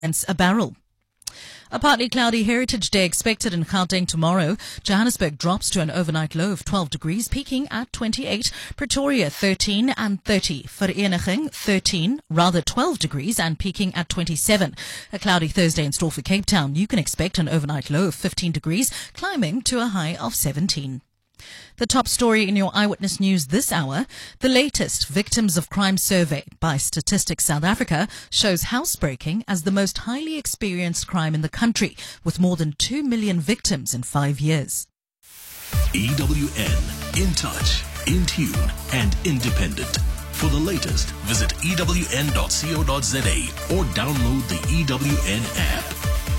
a barrel. A partly cloudy Heritage Day expected in Gauteng tomorrow. Johannesburg drops to an overnight low of 12 degrees, peaking at 28. Pretoria 13 and 30. Vereniging 12 degrees and peaking at 27. A cloudy Thursday in store for Cape Town. You can expect an overnight low of 15 degrees, climbing to a high of 17. The top story in your Eyewitness News this hour, the latest Victims of Crime survey by Statistics South Africa shows housebreaking as the most highly experienced crime in the country, with more than 2 million victims in 5 years. EWN, in touch, in tune and independent. For the latest, visit ewn.co.za or download the EWN app.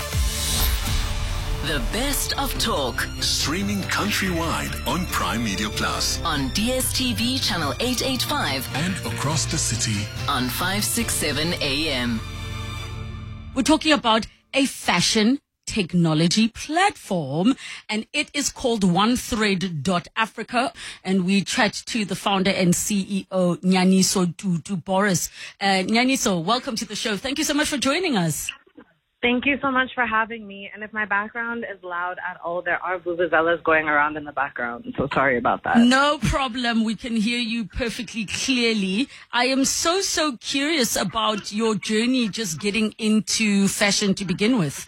The best of talk. Streaming countrywide on Prime Media Plus. On DSTV channel 885. And across the city. On 567 AM. We're talking about a fashion technology platform, and it is called OneThread.Africa, and we chat to the founder and CEO, Nyaniso Tutu Boris. Nyaniso, welcome to the show. Thank you so much for joining us. Thank you so much for having me. And if my background is loud at all, there are vuvuzelas going around in the background. So sorry about that. No problem. We can hear you perfectly clearly. I am so curious about your journey just getting into fashion to begin with.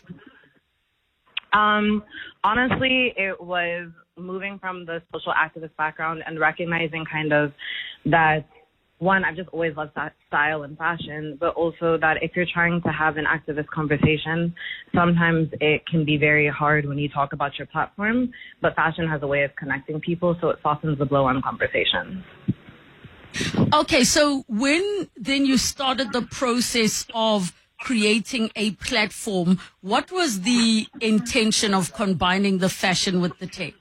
Honestly, it was moving from the social activist background and recognizing kind of that, one, I've just always loved style and fashion, but also that if you're trying to have an activist conversation, sometimes it can be very hard when you talk about your platform, but fashion has a way of connecting people, so it softens the blow on conversations. Okay, so when then you started the process of creating a platform, what was the intention of combining the fashion with the tech?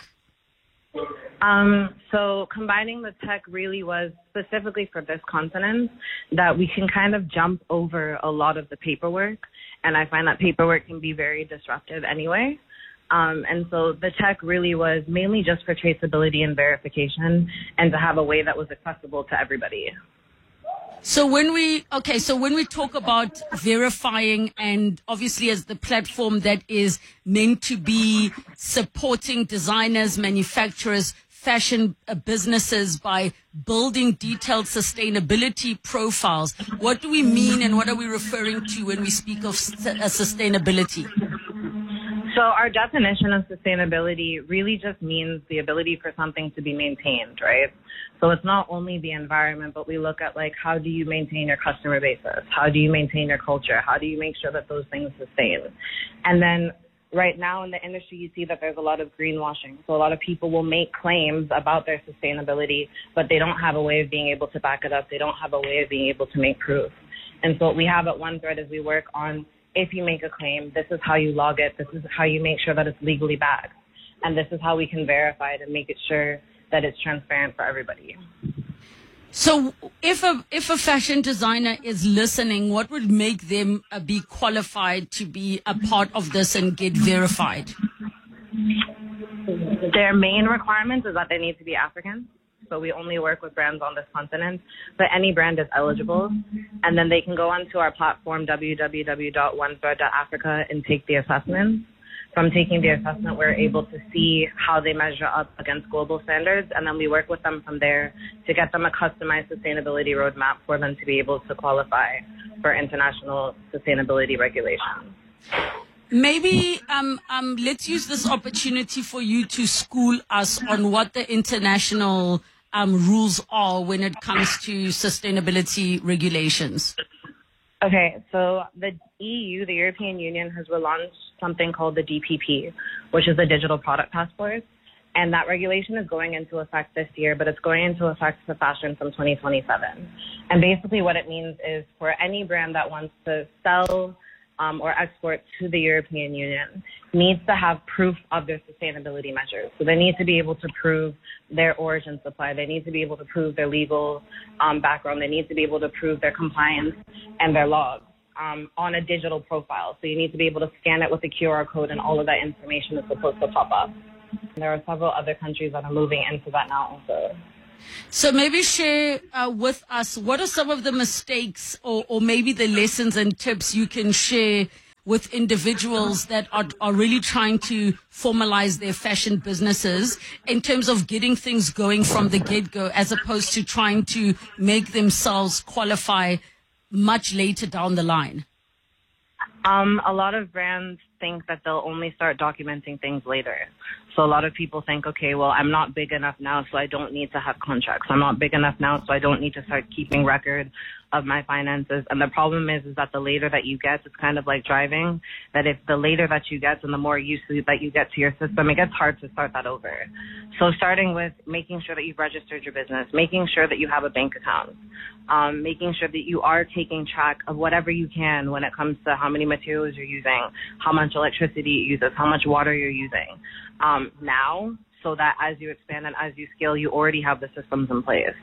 So combining the tech really was specifically for this continent that we can kind of jump over a lot of the paperwork. And I find that paperwork can be very disruptive anyway. And so the tech really was mainly just for traceability and verification and to have a way that was accessible to everybody. So when we talk about verifying, and obviously as the platform that is meant to be supporting designers, manufacturers, fashion businesses by building detailed sustainability profiles, what do we mean and what are we referring to when we speak of sustainability? So our definition of sustainability really just means the ability for something to be maintained, right? So it's not only the environment, but we look at like, how do you maintain your customer basis? How do you maintain your culture? How do you make sure that those things sustain? And then right now in the industry, you see that there's a lot of greenwashing. So a lot of people will make claims about their sustainability, but they don't have a way of being able to back it up. They don't have a way of being able to make proof. And so what we have at OneThread is we work on, if you make a claim, this is how you log it. This is how you make sure that it's legally backed. And this is how we can verify it and make it sure that it's transparent for everybody. So if a fashion designer is listening, what would make them be qualified to be a part of this and get verified? Their main requirements is that they need to be African. So we only work with brands on this continent, but any brand is eligible. And then they can go onto our platform, www.onethread.africa, and take the assessment. From taking the assessment, we're able to see how they measure up against global standards, and then we work with them from there to get them a customized sustainability roadmap for them to be able to qualify for international sustainability regulations. Maybe let's use this opportunity for you to school us on what the international rules are when it comes to sustainability regulations. Okay, so the EU, the European Union, has relaunched something called the DPP, which is the Digital Product Passport. And that regulation is going into effect this year, but it's going into effect for fashion from 2027. And basically what it means is for any brand that wants to sell or export to the European Union needs to have proof of their sustainability measures. So they need to be able to prove their origin supply. They need to be able to prove their legal background. They need to be able to prove their compliance and their logs on a digital profile. So you need to be able to scan it with a QR code, and all of that information is supposed to pop up. And there are several other countries that are moving into that now also. So maybe share with us, what are some of the mistakes or maybe the lessons and tips you can share with individuals that are really trying to formalize their fashion businesses in terms of getting things going from the get-go, as opposed to trying to make themselves qualify much later down the line? A lot of brands think that they'll only start documenting things later. So a lot of people think, okay, well, I'm not big enough now, so I don't need to have contracts. I'm not big enough now, so I don't need to start keeping record of my finances. And the problem is that the later that you get, it's kind of like driving, that if the later that you get and the more used to that you get to your system, it gets hard to start that over. So starting with making sure that you've registered your business, making sure that you have a bank account, making sure that you are taking track of whatever you can when it comes to how many materials you're using, how much electricity it uses, how much water you're using now, so that as you expand and as you scale, you already have the systems in place.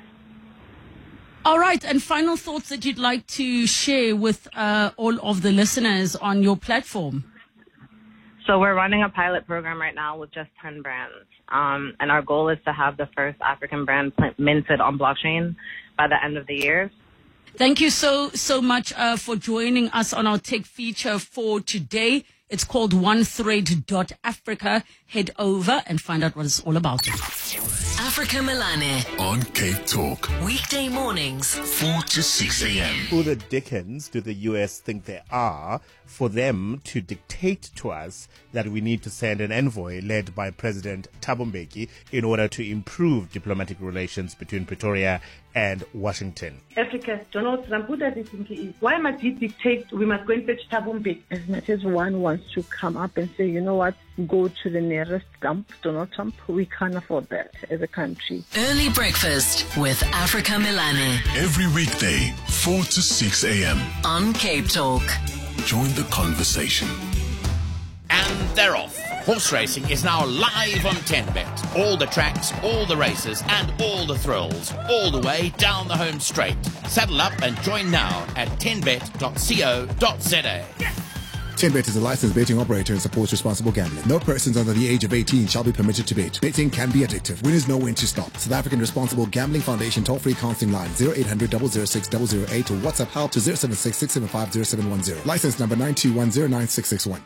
All right. And final thoughts that you'd like to share with all of the listeners on your platform? So we're running a pilot program right now with just 10 brands. And our goal is to have the first African brand minted on blockchain by the end of the year. Thank you so much for joining us on our tech feature for today. It's called OneThread.Africa. Head over and find out what it's all about. Africa Melane. On Cape Talk, Weekday mornings. 4 to 6 a.m. Who the dickens do the U.S. think they are for them to dictate to us that we need to send an envoy led by President Thabo Mbeki in order to improve diplomatic relations between Pretoria and Washington? Africa, Donald Trump, who does he think he is? Why must he dictate we must go and fetch Thabo Mbeki? As much as one wants to come up and say, you know what, go to the nearest dump, Donald Trump, we can't afford that as a country. Early breakfast with Africa Melane Every weekday, 4 to 6 a.m. on Cape Talk. Join the conversation. And they're off. Horse racing is now live on 10Bet. All the tracks, all the races, and all the thrills, all the way down the home straight. Saddle up and join now at 10bet.co.za. 10Bet is a licensed betting operator and supports responsible gambling. No persons under the age of 18 shall be permitted to bet. Betting can be addictive. Winners know when to stop. South African Responsible Gambling Foundation toll-free counseling line 0800 006 008 or WhatsApp help to 076 675 0710. License number 921096661.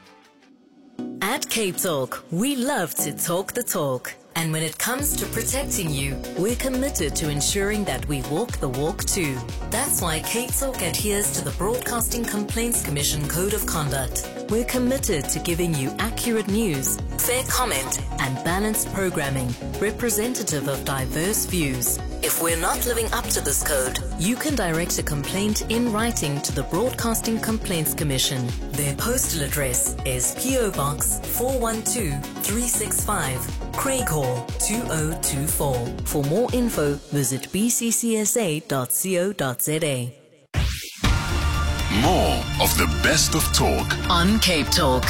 At Cape Talk, we love to talk the talk. And when it comes to protecting you, we're committed to ensuring that we walk the walk too. That's why Cape Talk adheres to the Broadcasting Complaints Commission Code of Conduct. We're committed to giving you accurate news, fair comment, and balanced programming, representative of diverse views. If we're not living up to this code, you can direct a complaint in writing to the Broadcasting Complaints Commission. Their postal address is PO Box 412365, Craighall 2024. For more info, visit bccsa.co.za. More of the best of talk On Cape Talk.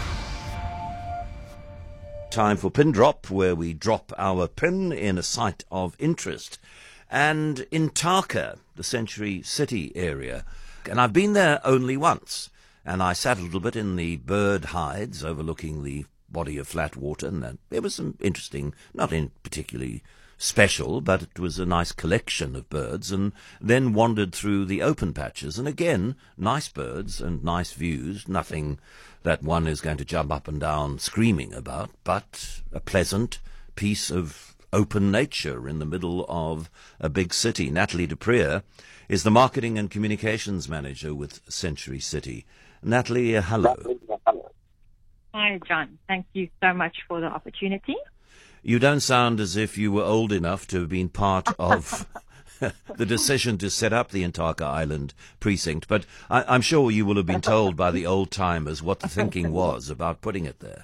Time for Pin Drop, where we drop our pin in a site of interest. And in Taka, the Century City area, and I've been there only once, and I sat a little bit in the bird hides overlooking the body of flat water, and there was some interesting, not in particularly special, but it was a nice collection of birds, and then wandered through the open patches, and again, nice birds and nice views, nothing that one is going to jump up and down screaming about, but a pleasant piece of open nature in the middle of a big city. Natalie du Preez is the Marketing and Communications Manager with Century City. Natalie, hello. Hi, John. Thank you so much for the opportunity. You don't sound as if you were old enough to have been part of the decision to set up the Intaka Island precinct, but I'm sure you will have been told by the old-timers what the thinking was about putting it there.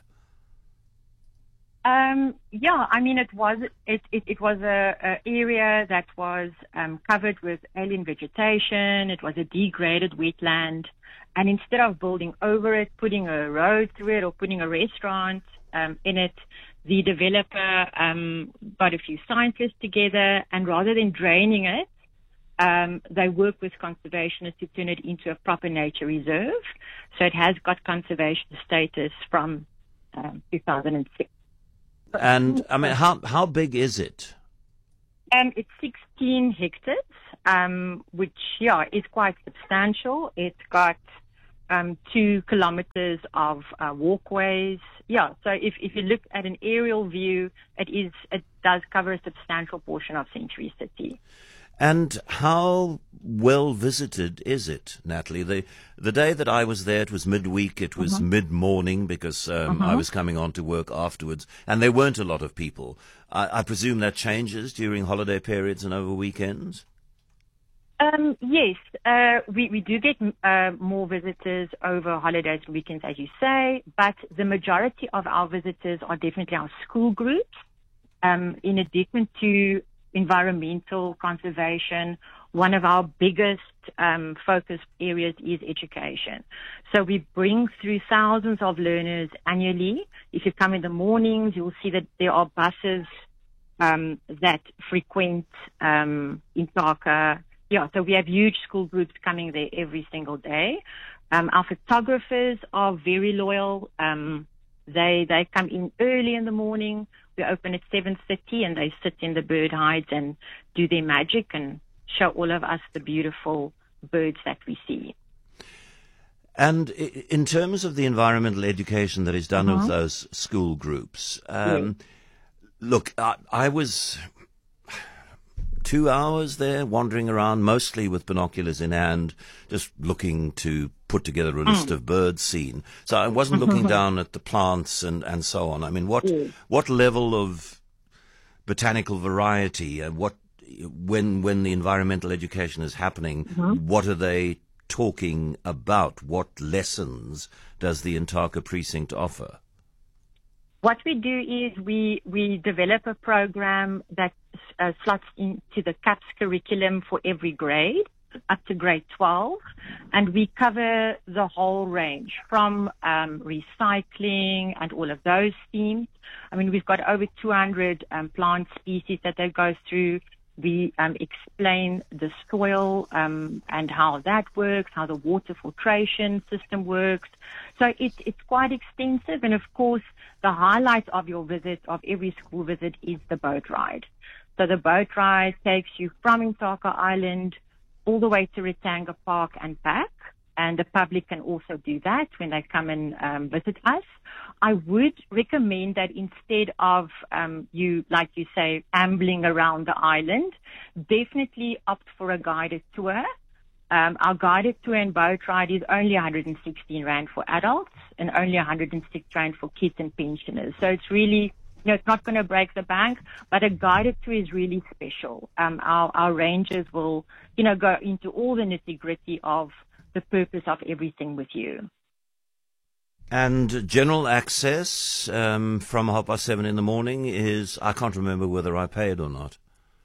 Yeah, I mean, it was a area that was covered with alien vegetation. It was a degraded wetland, and instead of building over it, putting a road through it, or putting a restaurant in it, the developer got a few scientists together, and rather than draining it, they worked with conservationists to turn it into a proper nature reserve. So it has got conservation status from 2006. And I mean, how big is it? It's 16 hectares, which is quite substantial. It's got 2 kilometers of walkways. Yeah, so if you look at an aerial view, it does cover a substantial portion of Century City. And how well visited is it, Natalie? The day that I was there, it was midweek, it was mid-morning because I was coming on to work afterwards, and there weren't a lot of people. I presume that changes during holiday periods and over weekends? Yes, we do get more visitors over holidays and weekends, as you say, but the majority of our visitors are definitely our school groups. In addition to environmental conservation, one of our biggest focus areas is education. So we bring through thousands of learners annually. If you come in the mornings, you'll see that there are buses that frequent Intaka. Yeah, so we have huge school groups coming there every single day. Our photographers are very loyal. They come in early in the morning. We open at 7:30 and they sit in the bird hides and do their magic and show all of us the beautiful birds that we see. And in terms of the environmental education that is done with those school groups, look, I was 2 hours there wandering around, mostly with binoculars in hand, just looking to put together a list of birds seen. So I wasn't looking down at the plants and so on. I mean, what level of botanical variety and when the environmental education is happening, what are they talking about? What lessons does the Intaka precinct offer? What we do is we develop a program that slots into the CAPS curriculum for every grade, up to grade 12, and we cover the whole range from recycling and all of those themes. I mean, we've got over 200 plant species that they go through. We explain the soil and how that works, how the water filtration system works. So it's quite extensive. And of course, the highlight of your visit, of every school visit, is the boat ride. So the boat ride takes you from Intaka Island all the way to Retanga Park and back. And the public can also do that when they come and visit us. I would recommend that instead of you, like you say, ambling around the island, definitely opt for a guided tour. Our guided tour and boat ride is only 116 Rand for adults and only 106 Rand for kids and pensioners. So it's really, it's not going to break the bank, but a guided tour is really special. Our rangers will, go into all the nitty-gritty of the purpose of everything with you. And general access from 7:30 in the morning is, I can't remember whether I paid or not.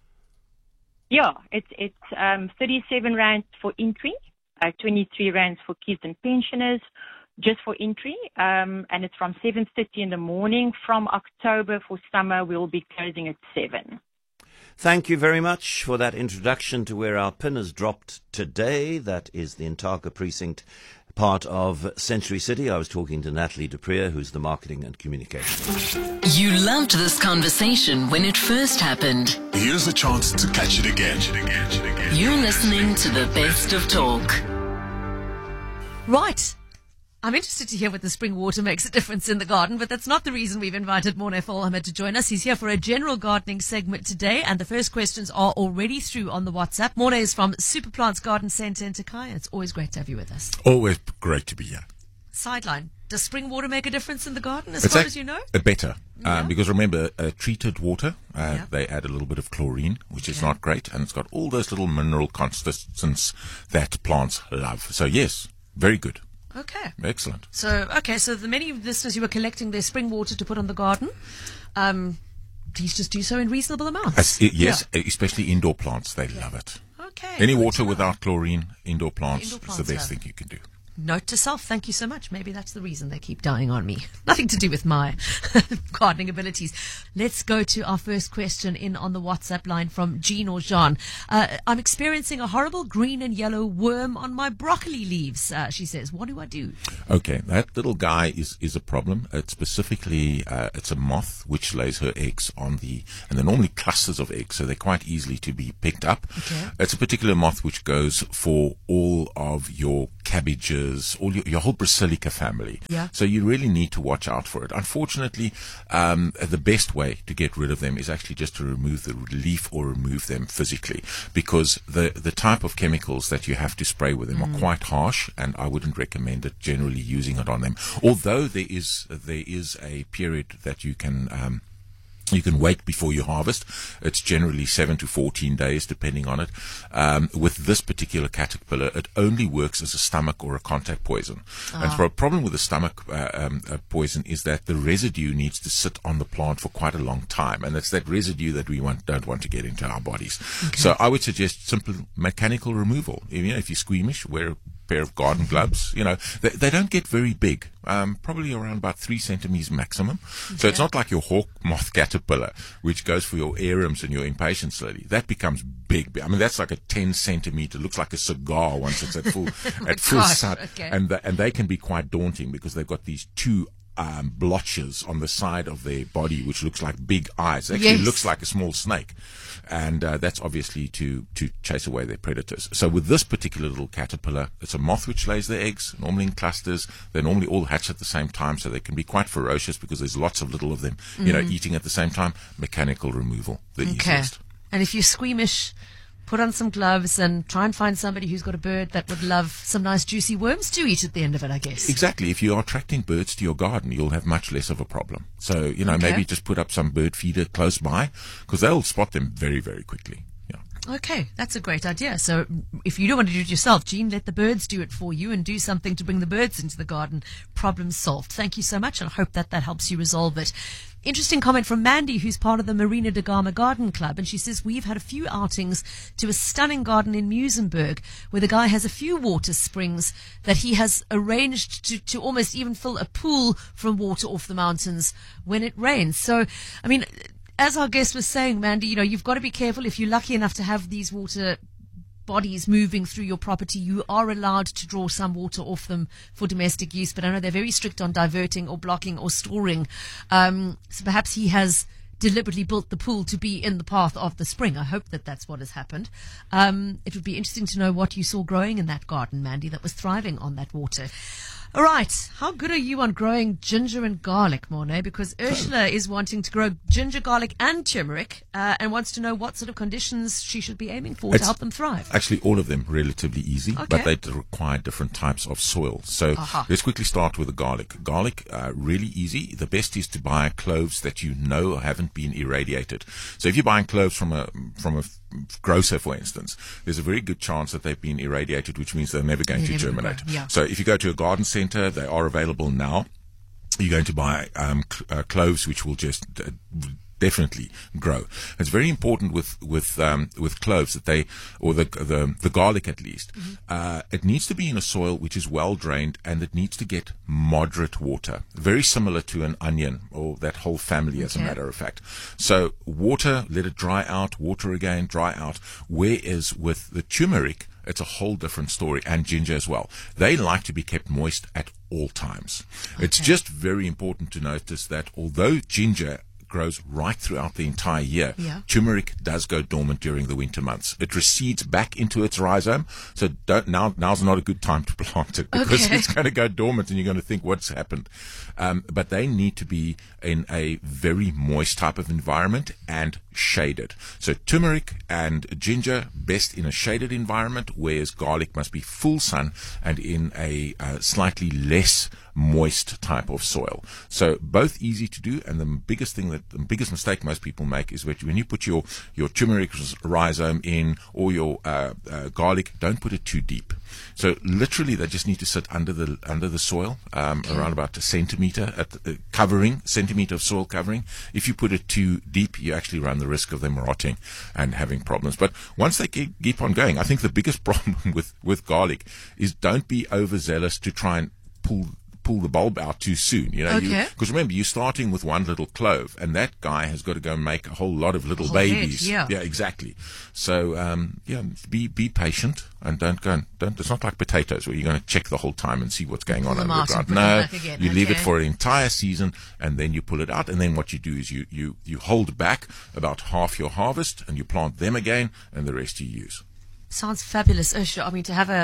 Yeah, it's 37 Rand for entry, 23 Rand for kids and pensioners, just for entry, and it's from 7:30 in the morning. From October for summer, we'll be closing at 7. Thank you very much for that introduction to where our pin is dropped today. That is the Intaka precinct, part of Century City. I was talking to Natalie du Preez, who's the marketing and communications. You loved this conversation when it first happened. Here's a chance to catch it again. You're listening to the best of talk. Right. I'm interested to hear what the spring water makes a difference in the garden, but that's not the reason we've invited Morne Volhammer to join us. He's here for a general gardening segment today, and the first questions are already through on the WhatsApp. Morne is from Superplants Garden Centre in Takai, and it's always great to have you with us. Always great to be here. Sideline. Does spring water make a difference in the garden, as far as you know? Better. Because remember, treated water, they add a little bit of chlorine, which is not great, and it's got all those little mineral constituents that plants love. So yes, very good. Okay. Excellent. So the many listeners who are collecting their spring water to put on the garden, please just do so in reasonable amounts. Yes, especially indoor plants. They love it. Okay. Any water without chlorine, indoor plants is the best thing you can do. Note to self, thank you so much. Maybe that's the reason they keep dying on me. Nothing to do with my gardening abilities. Let's go to our first question in on the WhatsApp line from Jean or Jean. I'm experiencing a horrible green and yellow worm on my broccoli leaves, she says. What do I do? Okay, that little guy is a problem. It's specifically, it's a moth which lays her eggs on and they're normally clusters of eggs, so they're quite easily to be picked up. Okay. It's a particular moth which goes for all of your cabbages, radishes, all your whole Brassica family. Yeah. So you really need to watch out for it. Unfortunately, the best way to get rid of them is actually just to remove the leaf or remove them physically, because the type of chemicals that you have to spray with them are quite harsh, and I wouldn't recommend it generally using it on them. Although there is a period that you can wait before you harvest. It's generally 7 to 14 days, depending on it. With this particular caterpillar, it only works as a stomach or a contact poison. And the problem with the stomach poison is that the residue needs to sit on the plant for quite a long time, and it's that residue that we don't want to get into our bodies. Okay. So I would suggest simple mechanical removal. If you're squeamish, wear a pair of garden gloves. They don't get very big, probably around about 3 centimeters maximum. Okay. So it's not like your hawk moth caterpillar, which goes for your airums and your impatiens lily. That becomes big. I mean, that's like a 10 centimeter, looks like a cigar once it's at full sun. Okay. And they can be quite daunting because they've got these 2 blotches on the side of their body, which looks like big eyes. It actually looks like a small snake. And that's obviously to chase away their predators. So with this particular little caterpillar, it's a moth which lays their eggs, normally in clusters. They normally all hatch at the same time, so they can be quite ferocious because there's lots of little of them, eating at the same time. Mechanical removal, the easiest. And if you're squeamish, put on some gloves and try and find somebody who's got a bird that would love some nice juicy worms to eat at the end of it, I guess. Exactly. If you are attracting birds to your garden, you'll have much less of a problem. So, maybe just put up some bird feeder close by, because they'll spot them very, very quickly. Yeah. Okay, that's a great idea. So if you don't want to do it yourself, Jean, let the birds do it for you and do something to bring the birds into the garden. Problem solved. Thank you so much, and I hope that helps you resolve it. Interesting comment from Mandy, who's part of the Marina de Gama Garden Club, and she says, we've had a few outings to a stunning garden in Muizenberg where the guy has a few water springs that he has arranged to almost even fill a pool from water off the mountains when it rains. So, I mean, as our guest was saying, Mandy, you've got to be careful. If you're lucky enough to have these water bodies moving through your property, you are allowed to draw some water off them for domestic use, but I know they're very strict on diverting or blocking or storing. So perhaps he has deliberately built the pool to be in the path of the spring. I hope that's what has happened. It would be interesting to know what you saw growing in that garden, Mandy, that was thriving on that water. All right, how good are you on growing ginger and garlic, Mornay? Because Ursula is wanting to grow ginger, garlic and turmeric and wants to know what sort of conditions she should be aiming for to help them thrive. Actually, all of them relatively easy, but they require different types of soil. So let's quickly start with the garlic. Garlic, really easy. The best is to buy cloves that haven't been irradiated. So if you're buying cloves from a grocer, for instance, there's a very good chance that they've been irradiated, which means they're never going to germinate. Yeah. So if you go to a garden centre, they are available now. You're going to buy cloves which will just definitely grow. It's very important with cloves that the garlic at least, it needs to be in a soil which is well drained, and it needs to get moderate water, very similar to an onion or that whole family, as a matter of fact. So water, let it dry out, water again, dry out. Whereas with the turmeric, it's a whole different story, and ginger as well. They like to be kept moist at all times. It's just very important to notice that although ginger grows right throughout the entire year, turmeric does go dormant during the winter months. It recedes back into its rhizome, so now's not a good time to plant it, because it's going to go dormant and you're going to think, what's happened? But they need to be in a very moist type of environment and shaded. So turmeric and ginger, best in a shaded environment, whereas garlic must be full sun and in a slightly less moist type of soil. So both easy to do, and the biggest mistake most people make is when you put your turmeric rhizome in, or your garlic, don't put it too deep. So literally they just need to sit under the soil, around about a centimeter centimeter of soil covering. If you put it too deep, you actually run the risk of them rotting and having problems. But once they keep on going, I think the biggest problem with garlic is don't be overzealous to try and pull the bulb out too soon, because remember, you're starting with one little clove, and that guy has got to go and make a whole lot of little babies. Yeah, exactly. So be patient, and don't it's not like potatoes where you're going to check the whole time and see what's going on in the ground. No, you leave it for an entire season, and then you pull it out, and then what you do is you hold back about half your harvest, and you plant them again, and the rest you use. Sounds fabulous, Ursula. I mean, to have a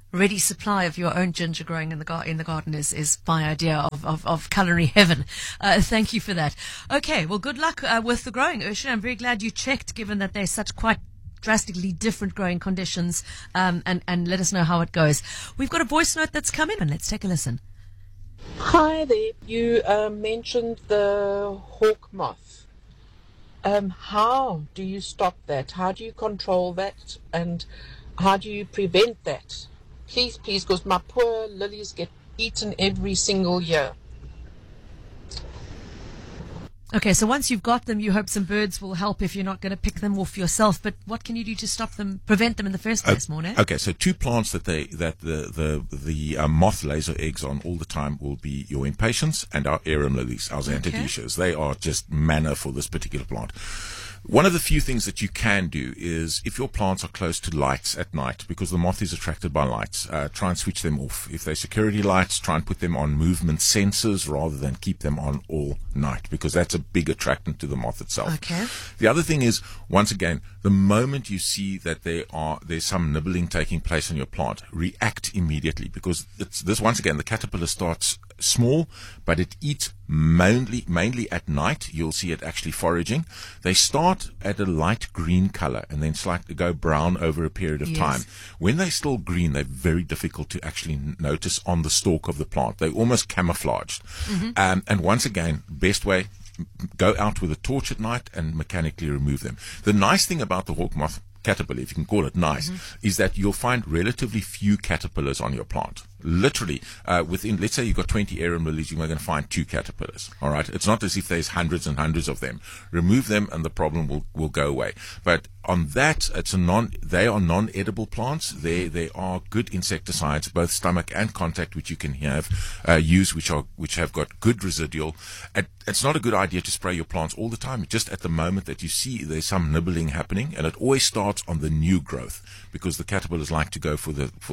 ready supply of your own ginger growing in the garden is my idea of culinary heaven. Thank you for that. Okay, well, good luck with the growing, Ursula. I'm very glad you checked, given that there's such quite drastically different growing conditions, and let us know how it goes. We've got a voice note that's come in, and let's take a listen. Hi there. You mentioned the hawk moth. How do you stop that? How do you control that? And how do you prevent that? Please, because my poor lilies get eaten every single year. Okay, so once you've got them, you hope some birds will help if you're not going to pick them off yourself. But what can you do to stop them, prevent them in the first place, Morne? Okay, so two plants that the moth lays her eggs on all the time will be your impatiens and our arum lilies, our xanthidicias. They are just manna for this particular plant. One of the few things that you can do is, if your plants are close to lights at night, because the moth is attracted by lights, try and switch them off. If they're security lights, try and put them on movement sensors rather than keep them on all night, because that's a big attractant to the moth itself. Okay. The other thing is, once again, the moment you see that there's some nibbling taking place on your plant, react immediately, because once again, the caterpillar starts small, but it eats mainly at night. You'll see it actually foraging. They start at a light green color and then slightly go brown over a period of time. When they're still green, they're very difficult to actually notice on the stalk of the plant. They're almost camouflaged. And once again, best way, go out with a torch at night and mechanically remove them. The nice thing about the hawk moth caterpillar, if you can call it nice, is that you'll find relatively few caterpillars on your plant. Literally, within, let's say you've got 20 arum lilies, you're going to find 2 caterpillars. All right, it's not as if there's hundreds and hundreds of them. Remove them, and the problem will go away. But on that, they are non-edible plants. They are good insecticides, both stomach and contact, which you can use, which have got good residual. It's not a good idea to spray your plants all the time. Just at the moment that you see there's some nibbling happening, and it always starts on the new growth, because the caterpillars like to go for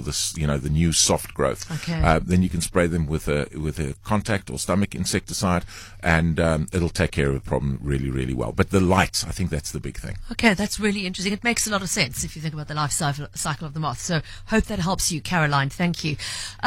the new soft growth. Okay. Then you can spray them with a contact or stomach insecticide, and it'll take care of the problem really, really well. But the lights, I think that's the big thing. Okay, that's really interesting. It makes a lot of sense if you think about the life cycle of the moth. So hope that helps you, Caroline. Thank you.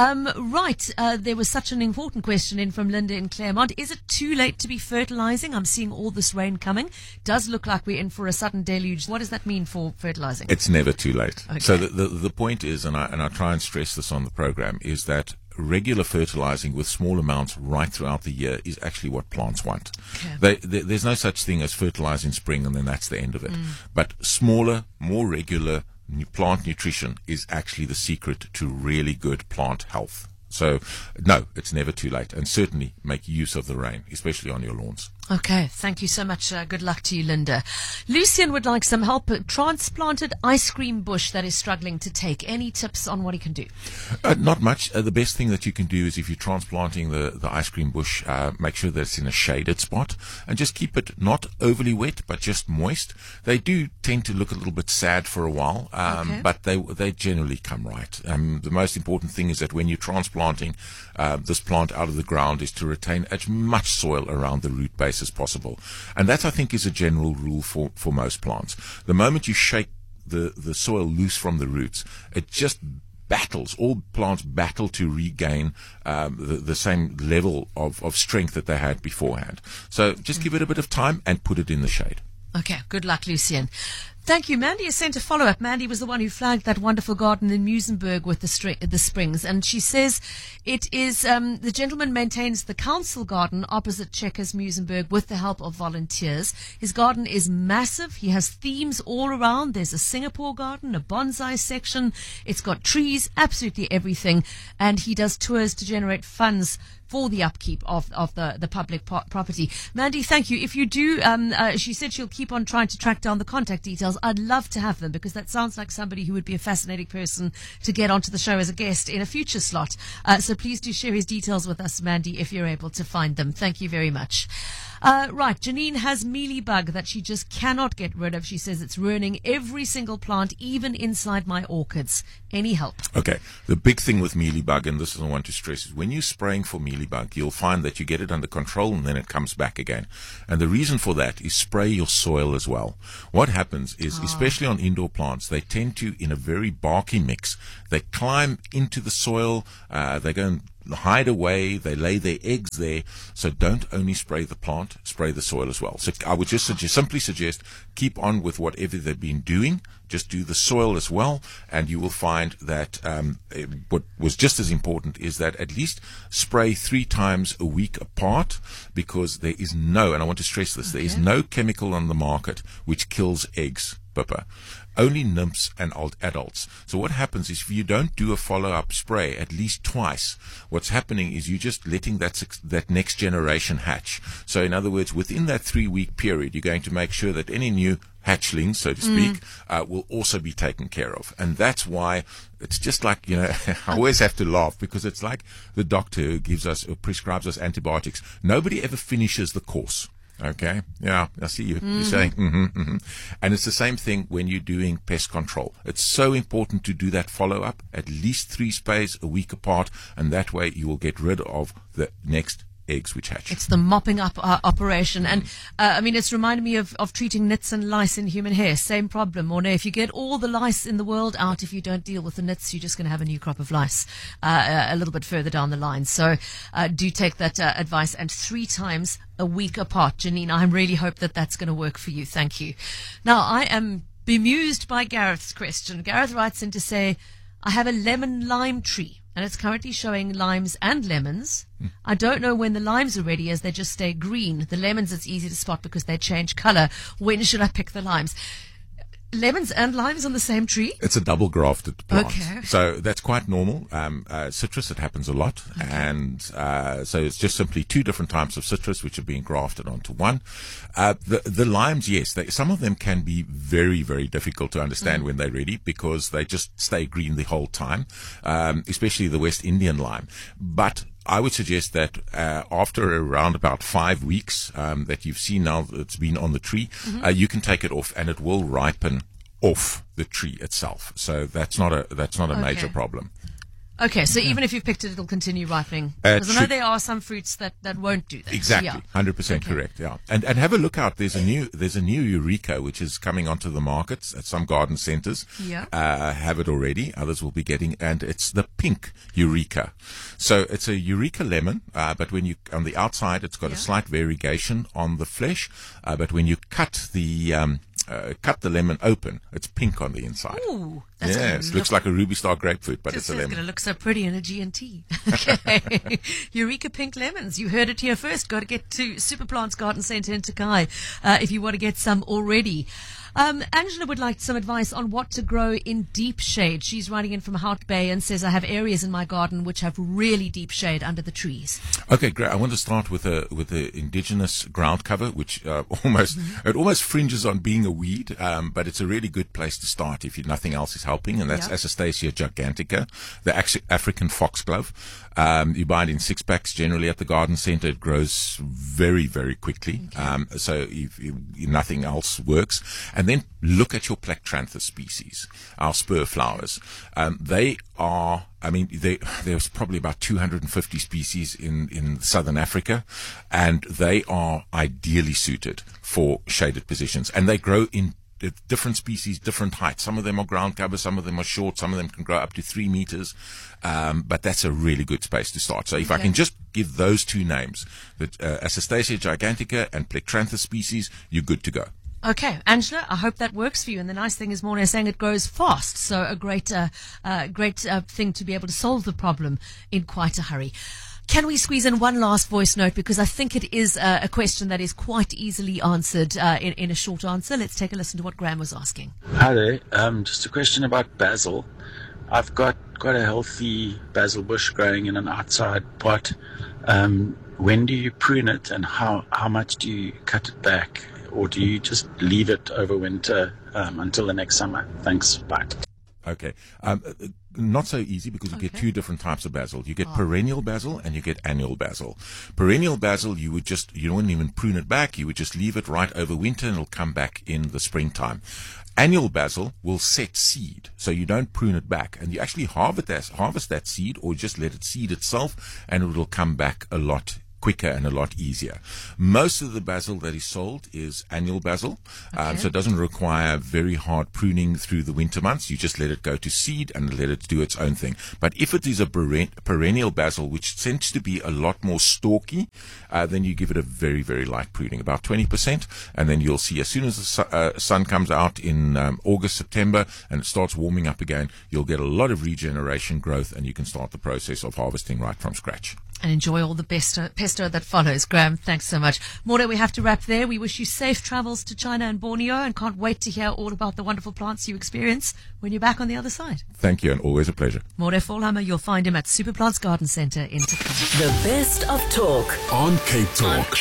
Right, there was such an important question in from Linda in Claremont. Is it too late to be fertilizing? I'm seeing all this rain coming. Does look like we're in for a sudden deluge. What does that mean for fertilizing? It's never too late. Okay. So the point is, and I try and stress this on the program, is that regular fertilizing with small amounts right throughout the year is actually what plants want. Okay. There's no such thing as fertilize in spring and then that's the end of it. But smaller, more regular plant nutrition is actually the secret to really good plant health. So, no, it's never too late. And certainly make use of the rain, especially on your lawns. Okay, thank you so much. Good luck to you, Linda. Lucian would like some help. A transplanted ice cream bush that is struggling to take. Any tips on what he can do? Not much. The best thing that you can do is, if you're transplanting the ice cream bush, make sure that it's in a shaded spot and just keep it not overly wet, but just moist. They do tend to look a little bit sad for a while, but they generally come right. The most important thing is that when you're transplanting this plant out of the ground is to retain as much soil around the root base as possible. And that, I think, is a general rule for most plants. The moment you shake the soil loose from the roots, it just battles. All plants battle to regain the same level of strength that they had beforehand. So just give it a bit of time and put it in the shade. Okay, good luck, Lucian. Thank you. Mandy has sent a follow-up. Mandy was the one who flagged that wonderful garden in Muizenberg with the springs. And she says it is, the gentleman maintains the council garden opposite Checkers Muizenberg with the help of volunteers. His garden is massive. He has themes all around. There's a Singapore garden, a bonsai section. It's got trees, absolutely everything. And he does tours to generate funds for the upkeep of the public property. Mandy, thank you. If you do, she said she'll keep on trying to track down the contact details. I'd love to have them, because that sounds like somebody who would be a fascinating person to get onto the show as a guest in a future slot. So please do share his details with us, Mandy, if you're able to find them. Thank you very much. Right, Janine has mealybug that she just cannot get rid of. She says it's ruining every single plant, even inside my orchids. Any help? Okay, the big thing with mealybug, and this is what I want to stress, is when you're spraying for mealybug, you'll find that you get it under control and then it comes back again. And the reason for that is spray your soil as well. What happens is, especially on indoor plants, they tend to, in a very barky mix, they climb into the soil, they go and hide away, they lay their eggs there. So don't only spray the plant, spray the soil as well. So I would just simply suggest keep on with whatever they've been doing, just do the soil as well, and you will find that what was just as important is that at least spray 3 times a week apart, because there is no, and I want to stress this, there is no chemical on the market which kills eggs, Pippa. Only nymphs and adults. So what happens is if you don't do a follow-up spray at least twice, what's happening is you're just letting that next generation hatch. So in other words, within that 3-week period, you're going to make sure that any new hatchlings, so to speak, will also be taken care of. And that's why it's just like, I always have to laugh, because it's like the doctor who gives us or prescribes us antibiotics. Nobody ever finishes the course. Okay. Yeah, I see you. You're saying, And it's the same thing when you're doing pest control. It's so important to do that follow-up, at least 3 sprays a week apart, and that way you will get rid of the next eggs which hatch. It's the mopping up operation. And it's reminded me of treating nits and lice in human hair. Same problem. Or no, if you get all the lice in the world out, if you don't deal with the nits, you're just going to have a new crop of lice a little bit further down the line. So do take that advice, and 3 times a week apart. Janine, I really hope that that's going to work for you. Thank you. Now, I am bemused by Gareth's question. Gareth writes in to say, I have a lemon lime tree, and it's currently showing limes and lemons. I don't know when the limes are ready, as they just stay green. The lemons, it's easy to spot because they change color. When should I pick the limes? Lemons and limes on the same tree? It's a double grafted plant. Okay. So that's quite normal. Citrus, it happens a lot. Okay. And so it's just simply 2 different types of citrus which are being grafted onto one. The limes, yes, some of them can be very, very difficult to understand when they're ready, because they just stay green the whole time, especially the West Indian lime. But I would suggest that after around about 5 weeks that you've seen now it's been on the tree, you can take it off, and it will ripen off the tree itself. So that's not a major problem. Okay, so even if you've picked it, it'll continue ripening. Because I know there are some fruits that won't do that. Exactly, yeah. 100% correct. Yeah, and have a look out. There's a new Eureka which is coming onto the markets at some garden centres. Yeah, have it already. Others will be getting, and it's the pink Eureka. So it's a Eureka lemon, but when you on the outside, it's got a slight variegation on the flesh. But when you cut the lemon open, it's pink on the inside. Ooh, yes, looks like a Ruby Star grapefruit, but it's a lemon. It's going to look so pretty in a G&T. Okay. Eureka pink lemons. You heard it here first. Got to get to Superplants Garden Centre in Takai if you want to get some already. Angela would like some advice on what to grow in deep shade. She's writing in from Hout Bay and says, I have areas in my garden which have really deep shade under the trees. Okay, great. I want to start with the indigenous ground cover, which almost fringes on being a weed, but it's a really good place to start if nothing else is helping, and that's Acastacia gigantica, the African foxglove. You buy it in 6-packs generally at the garden centre. It grows very, very quickly. Okay. So if nothing else works. And then look at your Plectranthus species, our spur flowers. There's probably about 250 species in southern Africa, and they are ideally suited for shaded positions. And they grow in different species, different heights. Some of them are ground cover, some of them are short, some of them can grow up to 3 meters. But that's a really good space to start. So if I can just give those 2 names, Acastacia gigantica and Plectranthus species, you're good to go. Okay, Angela, I hope that works for you. And the nice thing is, Morna is saying it grows fast, so a great thing to be able to solve the problem in quite a hurry. Can we squeeze in one last voice note? Because I think it is a question that is quite easily answered in a short answer. Let's take a listen to what Graham was asking. Hi there. Just a question about basil. I've got quite a healthy basil bush growing in an outside pot. When do you prune it, and how much do you cut it back? Or do you just leave it over winter until the next summer? Thanks. Bye. Okay. Not so easy, because you get 2 different types of basil. You get perennial basil and you get annual basil. Perennial basil, you wouldn't even prune it back. You would just leave it right over winter, and it'll come back in the springtime. Annual basil will set seed, so you don't prune it back, and you actually harvest that seed, or just let it seed itself, and it will come back a lot quicker and a lot easier. Most of the basil that is sold is annual basil, so it doesn't require very hard pruning through the winter months. You just let it go to seed and let it do its own thing. But if it is a perennial basil, which tends to be a lot more stalky, then you give it a very, very light pruning, about 20%, and then you'll see as soon as the sun comes out in August, September, and it starts warming up again, you'll get a lot of regeneration growth, and you can start the process of harvesting right from scratch. And enjoy all the pesto that follows. Graham, thanks so much. More, we have to wrap there. We wish you safe travels to China and Borneo and can't wait to hear all about the wonderful plants you experience when you're back on the other side. Thank you, and always a pleasure. More Volhammer, you'll find him at Superplants Garden Centre in Takane. The best of talk on Cape Talk.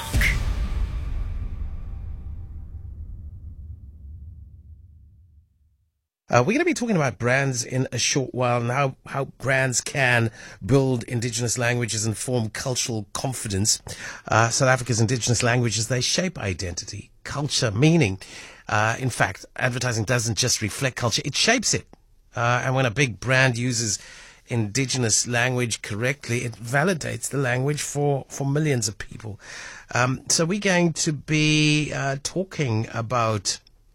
We're going to be talking about brands in a short while and how brands can build indigenous languages and form cultural confidence. South Africa's indigenous languages, they shape identity, culture, meaning. In fact, advertising doesn't just reflect culture, it shapes it. And when a big brand uses indigenous language correctly, it validates the language for millions of people. So we're going to be talking about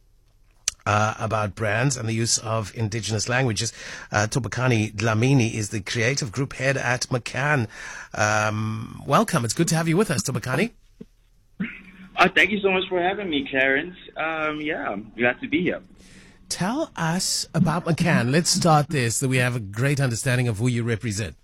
brands and the use of indigenous languages. Tobekani Dlamini is the creative group head at McCann. Welcome. It's good to have you with us, Tobekani. Thank you so much for having me, Clarence. I'm glad to be here. Tell us about McCann. Let's start there so we have a great understanding of who you represent.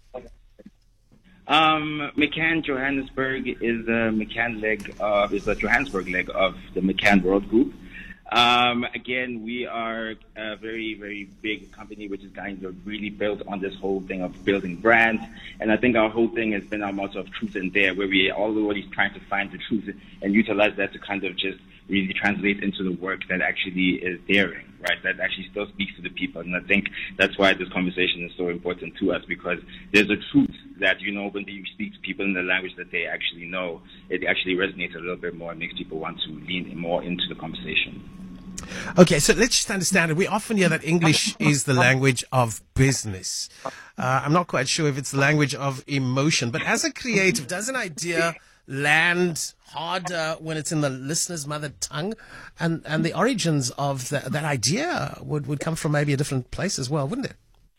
McCann Johannesburg is the Johannesburg leg of the McCann World Group. Again, we are a very, very big company which is kind of really built on this whole thing of building brands. And I think our whole thing has been our motto of truth and dare, where we are always trying to find the truth and utilize that to kind of just really translate into the work that actually is daring, right? That actually still speaks to the people. And I think that's why this conversation is so important to us, because there's a truth that, when you speak to people in the language that they actually know, it actually resonates a little bit more and makes people want to lean more into the conversation. Okay, so let's just understand it. We often hear that English is the language of business. I'm not quite sure if it's the language of emotion, but as a creative, does an idea land harder when it's in the listener's mother tongue? And the origins of that idea would come from maybe a different place as well, wouldn't it?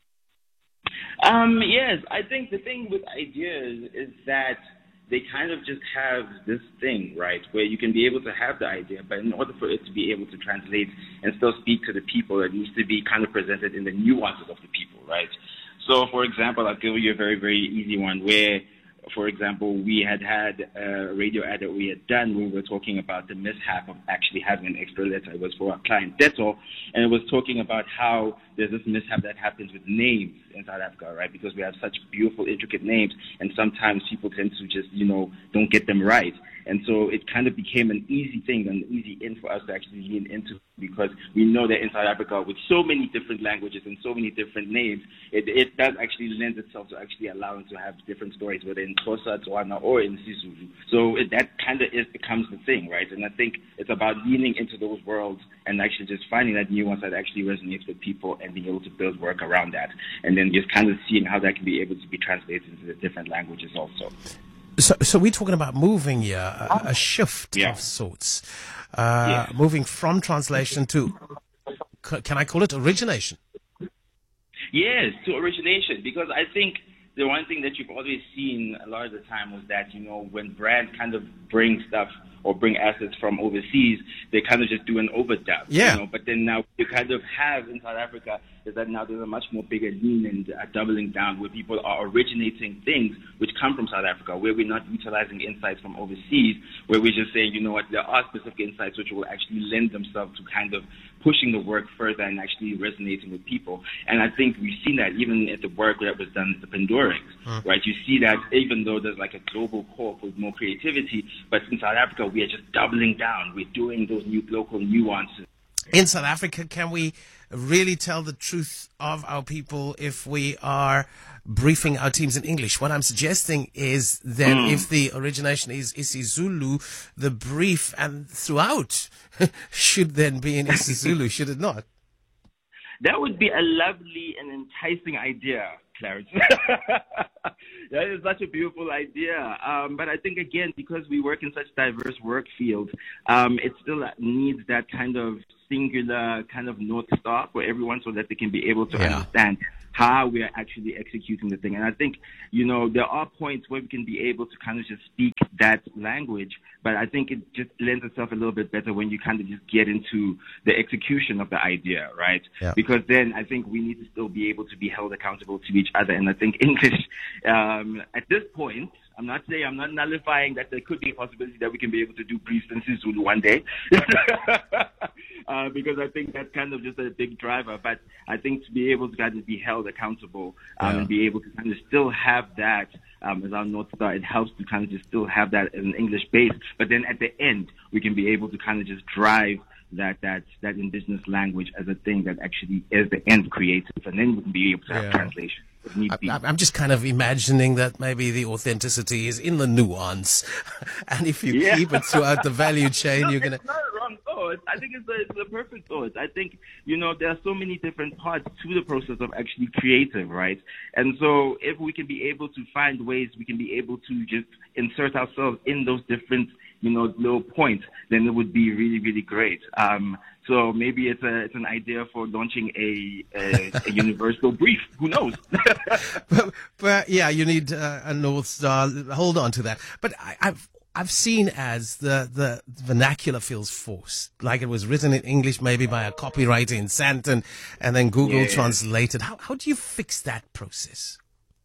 Yes, I think the thing with ideas is that they kind of just have this thing, right, where you can be able to have the idea, but in order for it to be able to translate and still speak to the people, it needs to be kind of presented in the nuances of the people, right? So, for example, I'll give you a very, very easy one where, for example, we had a radio ad that we had done where we were talking about the mishap of actually having an extra letter. It was for our client, Dettol, and it was talking about how there's this mishap that happens with names in South Africa, right? Because we have such beautiful, intricate names, and sometimes people tend to just, don't get them right. And so it kind of became an easy thing, an easy in for us to actually lean into, because we know that in South Africa, with so many different languages and so many different names, it does actually lend itself to actually allowing to have different stories, whether in Xhosa, Tswana, or in Sisulu. So that kind of becomes the thing, right? And I think it's about leaning into those worlds and actually just finding that nuance that actually resonates with people and being able to build work around that. And then just kind of seeing how that can be able to be translated into the different languages also. So we're talking about moving here, a shift of sorts, moving from translation to, can I call it origination? Yes, to origination, because I think the one thing that you've always seen a lot of the time was that, when brands kind of bring stuff or bring assets from overseas, they kind of just do an overdub. Yeah. But then now you kind of have in South Africa is that now there's a much more bigger lean and doubling down where people are originating things which come from South Africa, where we're not utilizing insights from overseas, where we're just saying, there are specific insights which will actually lend themselves to kind of pushing the work further and actually resonating with people. And I think we've seen that even at the work that was done at the Pandorings, right? You see that even though there's like a global call for more creativity, but in South Africa, we are just doubling down. We're doing those new local nuances. In South Africa, can we really tell the truth of our people if we are briefing our teams in English? What I'm suggesting is that if the origination is isiZulu, the brief and throughout should then be in isiZulu, should it not? That would be a lovely and enticing idea. Clarence. That is such a beautiful idea. But I think, again, because we work in such diverse work fields, it still needs that kind of singular kind of North Star for everyone so that they can be able to understand how we are actually executing the thing. And I think, there are points where we can be able to kind of just speak that language, but I think it just lends itself a little bit better when you kind of just get into the execution of the idea, right? Yeah. Because then I think we need to still be able to be held accountable to each other. And I think English, at this point, I'm not nullifying that there could be a possibility that we can be able to do briefs in Zulu one day. Because I think that's kind of just a big driver. But I think to be able to kind of be held accountable and be able to kind of still have that as our North Star, it helps to kind of just still have that as an English base. But then at the end, we can be able to kind of just drive that indigenous language as a thing that actually is the end creative. And then we can be able to have translation. I'm just kind of imagining that maybe the authenticity is in the nuance. And if you keep it throughout the value chain, you're going to... It's not a wrong thought. I think it's a perfect thought. I think, there are so many different parts to the process of actually creative, right? And so if we can be able to find ways we can be able to just insert ourselves in those different, little points, then it would be really, really great. So maybe it's an idea for launching a universal brief. Who knows? but yeah, you need a North Star. Hold on to that. But I've seen as the vernacular feels forced, like it was written in English maybe by a copywriter in Sandton, and then Google translated. How do you fix that process?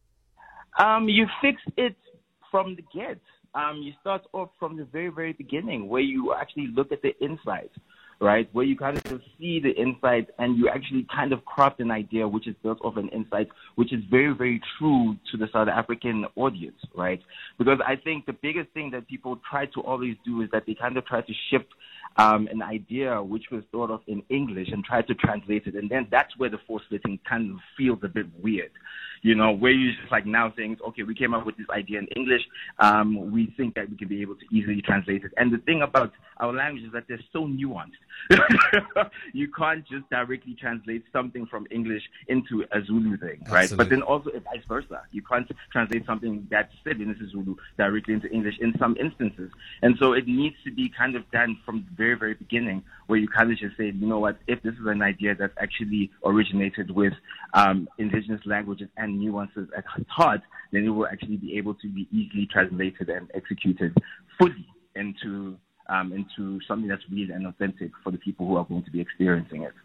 You fix it from the get. You start off from the very, very beginning, where you actually look at the insight, right? Where you kind of see the insight and you actually kind of craft an idea which is built off an insight which is very, very true to the South African audience, right? Because I think the biggest thing that people try to always do is that they kind of try to shift an idea which was thought of in English and try to translate it. And then that's where the force-fitting kind of feels a bit weird. Where you're just like now saying, okay, we came up with this idea in English. We think that we can be able to easily translate it. And the thing about our language is that they're so nuanced. You can't just directly translate something from English into a Zulu thing, right? Absolutely. But then also vice versa. You can't translate something that's said in Zulu directly into English in some instances. And so it needs to be kind of done from the very, very beginning, where you kind of just say, you know what, if this is an idea that's actually originated with indigenous languages and nuances at heart, then it will actually be able to be easily translated and executed fully into something that's real and authentic for the people who are going to be experiencing it.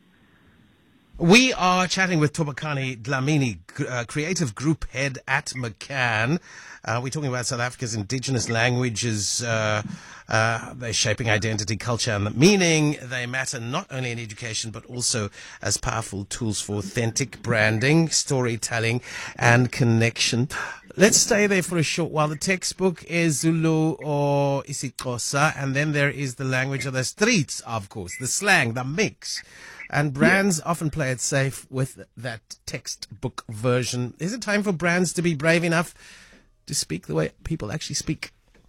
We are chatting with Thobekani Dlamini, creative group head at McCann. We're talking about South Africa's indigenous languages. They're shaping identity, culture, and meaning. They matter not only in education, but also as powerful tools for authentic branding, storytelling, and connection. Let's stay there for a short while. The textbook is Zulu or isiXhosa, and then there is the language of the streets, of course, the slang, the mix. And brands often play it safe with that textbook version. Is it time for brands to be brave enough to speak the way people actually speak?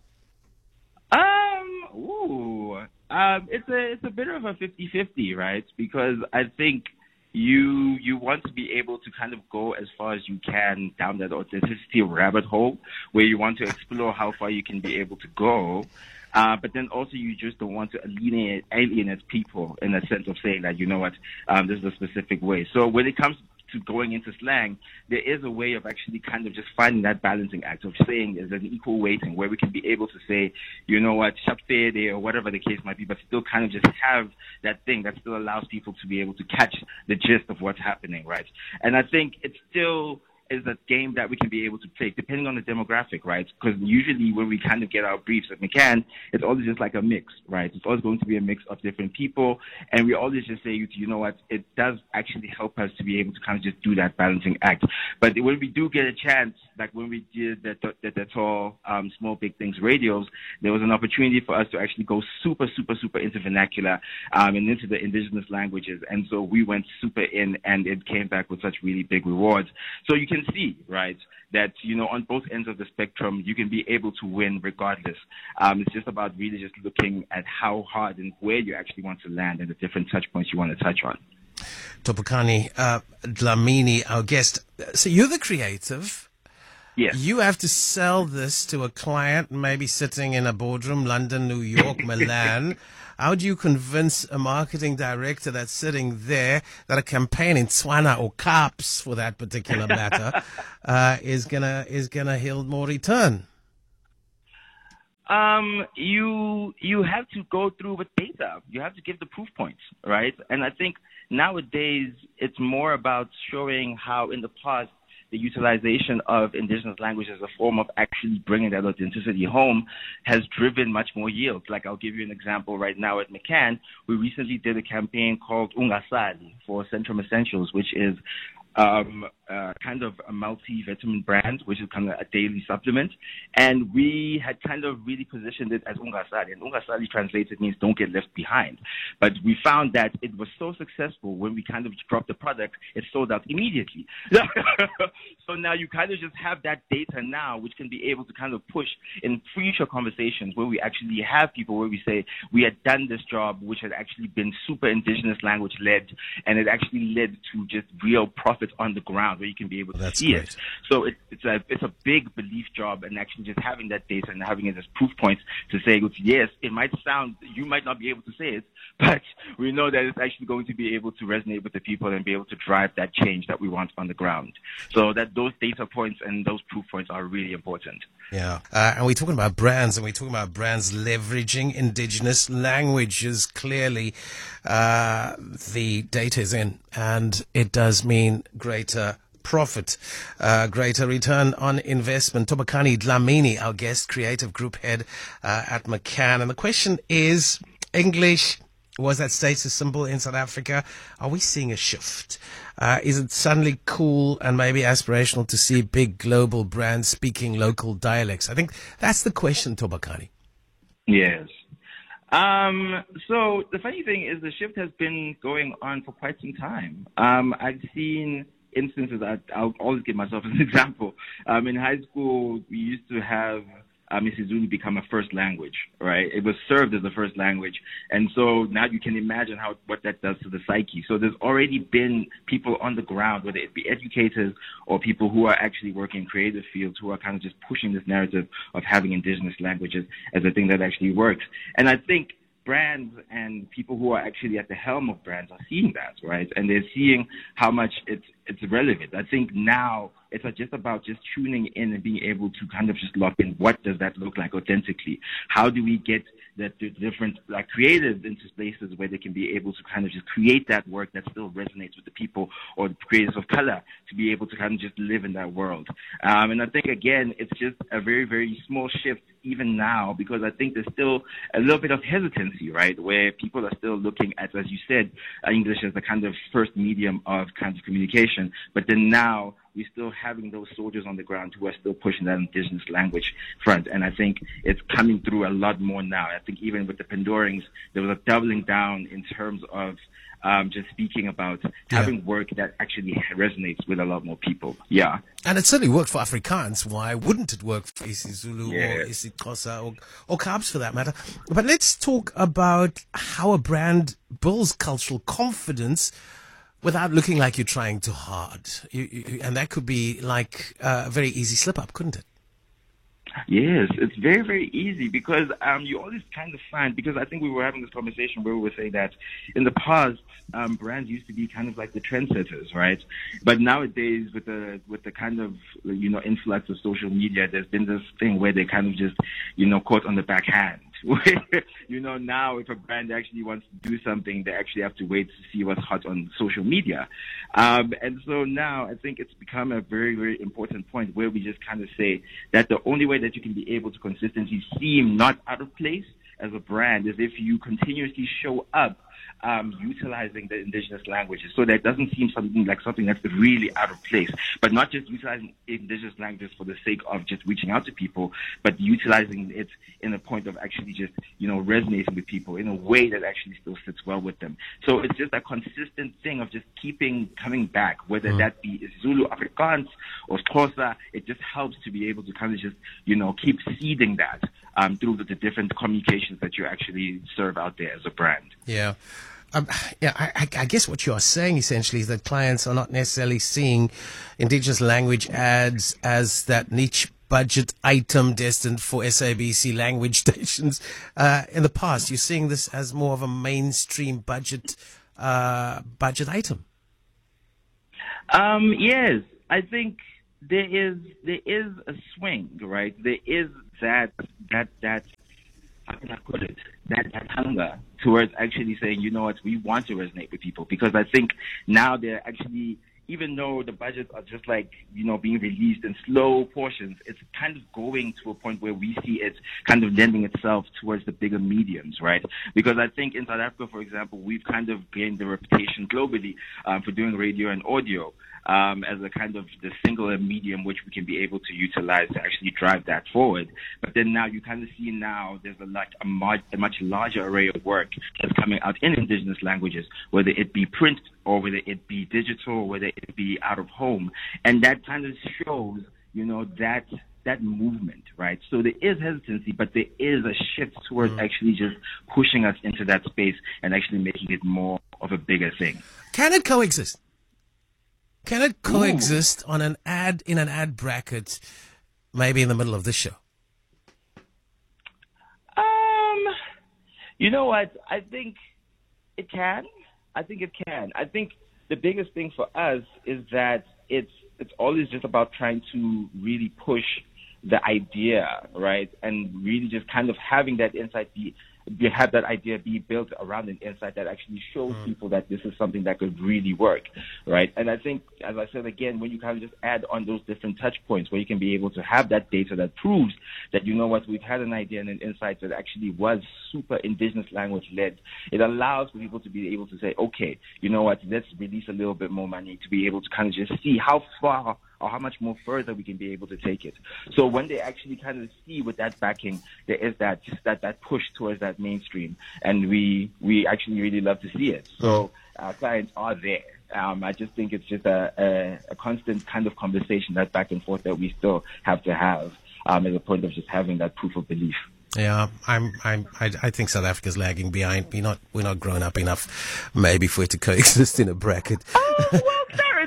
It's a bit of a 50-50, right? Because I think you want to be able to kind of go as far as you can down that authenticity rabbit hole, where you want to explore how far you can be able to go. But then also you just don't want to alienate people in a sense of saying that, you know what, this is a specific way. So when it comes to going into slang, there is a way of actually kind of just finding that balancing act of saying there's an equal weighting where we can be able to say, you know what, Shapfede or whatever the case might be, but still kind of just have that thing that still allows people to be able to catch the gist of what's happening, right? And I think it's still is a game that we can be able to play depending on the demographic, right? Because usually when we kind of get our briefs at McCann, it's always just like a mix, right? It's always going to be a mix of different people, and we always just say, you know what, it does actually help us to be able to kind of just do that balancing act. But when we do get a chance, like when we did the tall Small Big Things radios, there was an opportunity for us to actually go super into vernacular and into the indigenous languages, and so we went super in, and it came back with such really big rewards. So you can see, right, that, you know, on both ends of the spectrum, you can be able to win regardless. It's just about really just looking at how hard and where you actually want to land and the different touch points you want to touch on. Tobakani Dlamini, our guest. So you're the creative. Yes. You have to sell this to a client, maybe sitting in a boardroom, London, New York, Milan. How do you convince a marketing director that's sitting there that a campaign in Tswana or Kaps, for that particular matter, is gonna yield more return? You have to go through with data. You have to give the proof points, right? And I think nowadays it's more about showing how in the past the utilization of indigenous language as a form of actually bringing that authenticity home has driven much more yield. Like, I'll give you an example right now at McCann. We recently did a campaign called Ungasali for Centrum Essentials, which is kind of a multivitamin brand, which is kind of a daily supplement. And we had kind of really positioned it as Ungasali. And Ungasali translated means don't get left behind. But we found that it was so successful when we kind of dropped the product, it sold out immediately. So now you kind of just have that data now, which can be able to kind of push in future conversations where we actually have people where we say we had done this job, which had actually been super indigenous language led, and it actually led to just real profit on the ground where you can be able to see it. So it's a big belief job, and actually just having that data and having it as proof points to say, yes, it might sound, you might not be able to say it, but we know that it's actually going to be able to resonate with the people and be able to drive that change that we want on the ground. So that those data points and those proof points are really important. Yeah. And we're talking about brands, and we're talking about brands leveraging indigenous languages. Clearly, the data is in, and it does mean greater profit, greater return on investment. Tobakani Dlamini, our guest, creative group head at McCann. And the question is, English was that status symbol in South Africa? Are we seeing a shift? Is it suddenly cool and maybe aspirational to see big global brands speaking local dialects? I think that's the question, Tobakani. Yes. So the funny thing is the shift has been going on for quite some time. I've seen instances, I'll always give myself as an example. In high school, we used to have isiZulu become a first language, right? It was served as a first language. And so now you can imagine what that does to the psyche. So there's already been people on the ground, whether it be educators or people who are actually working in creative fields, who are kind of just pushing this narrative of having indigenous languages as a thing that actually works. And I think brands and people who are actually at the helm of brands are seeing that, right? And they're seeing how much it's relevant. I think now it's just about just tuning in and being able to kind of just lock in what does that look like authentically. How do we get the different creatives into places where they can be able to kind of just create that work that still resonates with the people or the creators of color to be able to kind of just live in that world. And I think, again, it's just a very, very small shift even now, because I think there's still a little bit of hesitancy, right, where people are still looking at, as you said, English as the kind of first medium of kind of communication. But then now we're still having those soldiers on the ground who are still pushing that indigenous language front. And I think it's coming through a lot more now. I think even with the Pandorings, there was a doubling down in terms of just speaking about having work that actually resonates with a lot more people. Yeah. And it certainly worked for Afrikaans. Why wouldn't it work for isiZulu or isiXhosa or Kaps for that matter? But let's talk about how a brand builds cultural confidence without looking like you're trying too hard. And that could be like a very easy slip-up, couldn't it? Yes, it's very, very easy because you always kind of find, because I think we were having this conversation where we were saying that in the past, brands used to be kind of like the trendsetters, right? But nowadays, with the kind of, influx of social media, there's been this thing where they kind of just, caught on the backhand. Now if a brand actually wants to do something, they actually have to wait to see what's hot on social media. And so now I think it's become a very, very important point where we just kind of say that the only way that you can be able to consistently seem not out of place as a brand is if you continuously show up utilizing the indigenous languages, so that it doesn't seem something that's really out of place, but not just utilizing indigenous languages for the sake of just reaching out to people, but utilizing it in a point of actually just, resonating with people in a way that actually still sits well with them. So it's just a consistent thing of just coming back, whether that be Zulu, Afrikaans, or Xhosa. It just helps to be able to kind of just, keep seeding that through the different communications that you actually serve out there as a brand. Yeah. I guess what you are saying essentially is that clients are not necessarily seeing Indigenous language ads as that niche budget item destined for SABC language stations. In the past, you're seeing this as more of a mainstream budget item. Yes, I think there is a swing, right? There is that how can I put it? That hunger towards actually saying, you know what, we want to resonate with people, because I think now they're actually, even though the budgets are just like, you know, being released in slow portions, it's kind of going to a point where we see it kind of lending itself towards the bigger mediums, right? Because I think in South Africa, for example, we've kind of gained the reputation globally for doing radio and audio as a kind of the singular medium which we can be able to utilize to actually drive that forward. But then now you kind of see now there's a much larger array of work that's coming out in Indigenous languages, whether it be print or whether it be digital, or whether it be out of home. And that kind of shows, you know, that movement, right? So there is hesitancy, but there is a shift towards actually just pushing us into that space and actually making it more of a bigger thing. Can it coexist? Can it coexist on an ad, in an ad bracket, maybe in the middle of this show? You know what? I think it can. I think the biggest thing for us is that it's always just about trying to really push the idea, right? And really just kind of having that insight have that idea be built around an insight that actually shows people that this is something that could really work, right? And I think, as I said again, when you kind of just add on those different touch points where you can be able to have that data that proves that, you know what, we've had an idea and an insight that actually was super Indigenous language led, it allows for people to be able to say, okay, you know what, let's release a little bit more money to be able to kind of just see how far or how much more further we can be able to take it. So when they actually kind of see with that backing, there is that push towards that mainstream, and we actually really love to see it. So our clients are there. I just think it's just a constant kind of conversation, that back and forth that we still have to have as a point of just having that proof of belief. Yeah, I think South Africa's lagging behind. We're not grown up enough, maybe, for it to coexist in a bracket. Oh, well, Terrence.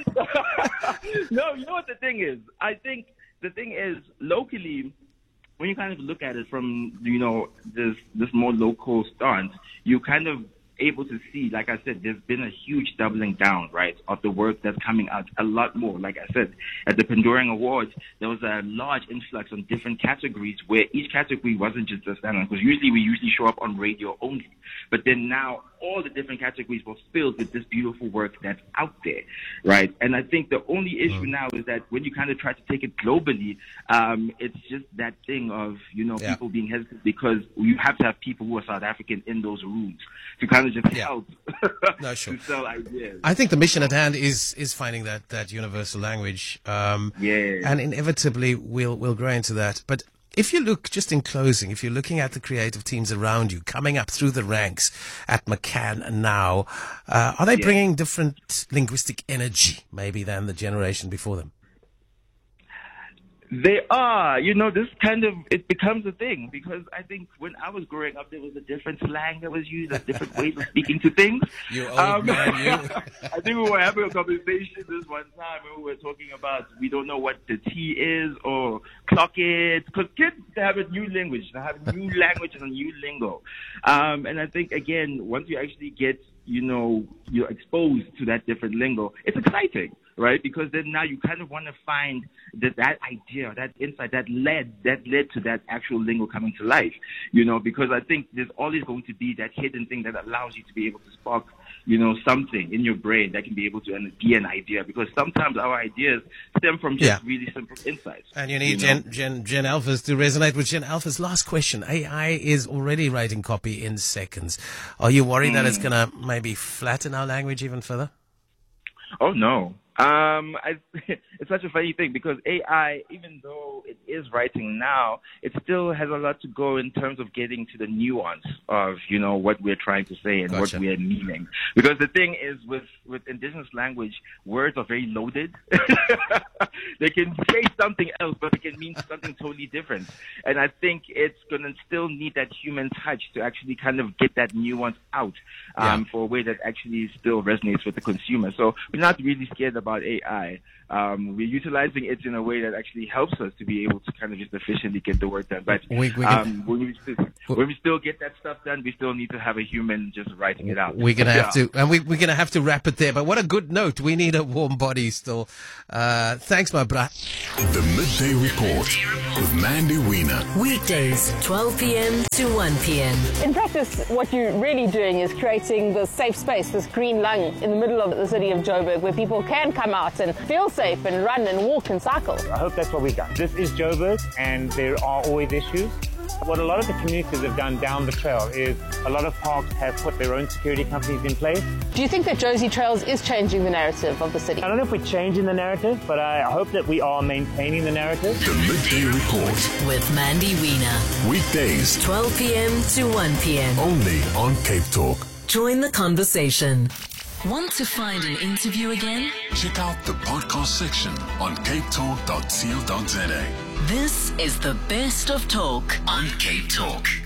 No, you know what the thing is? I think the thing is, locally, when you kind of look at it from, you know, this more local stance, you kind of able to see, like I said, there's been a huge doubling down, right, of the work that's coming out a lot more. Like I said, at the Pandoring Awards, there was a large influx on different categories where each category wasn't just a standalone, because we show up on radio only. But then now all the different categories were filled with this beautiful work that's out there, right? And I think the only issue now is that when you kind of try to take it globally, it's just that thing of, you know, people being hesitant, because you have to have people who are South African in those rooms to kind of just help to sell ideas. I think the mission at hand is finding that universal language, and inevitably we'll grow into that. But if you look, just in closing, if you're looking at the creative teams around you coming up through the ranks at McCann now, are they bringing different linguistic energy maybe than the generation before them? They are. You know, this kind of, it becomes a thing, because I think when I was growing up, there was a different slang that was used, a different ways of speaking to things. You old man, you. I think we were having a conversation this one time and we were talking about, we don't know what the T is or clock it, because kids have a new language, they have a new language and a new lingo. And I think, again, once you actually get, you know, you're exposed to that different lingo, it's exciting, right? Because then now you kind of want to find that idea, that insight, that led to that actual lingo coming to life, you know, because I think there's always going to be that hidden thing that allows you to be able to spark, you know, something in your brain that can be able to be an idea, because sometimes our ideas stem from just really simple insights. And you need Gen Alphas to resonate with Gen Alphas. Last question. AI is already writing copy in seconds. Are you worried that it's going to maybe flatten our language even further? Oh, no. It's such a funny thing because AI, even though it is writing now, it still has a lot to go in terms of getting to the nuance of, what we're trying to say and what we're meaning. Because the thing is with indigenous language, words are very loaded. They can say something else, but it can mean something totally different. And I think it's going to still need that human touch to actually kind of get that nuance out for a way that actually still resonates with the consumer. So we're not really scared about AI. We're utilizing it in a way that actually helps us to be able to kind of just efficiently get the work done. But when we still get that stuff done, we still need to have a human just writing it out. We're gonna have to, and we're gonna have to wrap it there. But what a good note! We need a warm body still. Thanks, my brother. The Midday Report with Mandy Wiener. Weekdays, 12 p.m. to 1 p.m. In practice, what you're really doing is creating this safe space, this green lung in the middle of the city of Joburg, where people can come out and feel safe and run and walk and cycle. I hope that's what we got. This is Joburg, and there are always issues. What a lot of the communities have done down the trail is a lot of parks have put their own security companies in place. Do you think that Josie Trails is changing the narrative of the city? I don't know if we're changing the narrative, but I hope that we are maintaining the narrative. The Midday Report with Mandy Wiener. Weekdays, 12 p.m. to 1 p.m. only on Cape Talk. Join the conversation. Want to find an interview again? Check out the podcast section on capetalk.co.za. This is the best of talk on Cape Talk.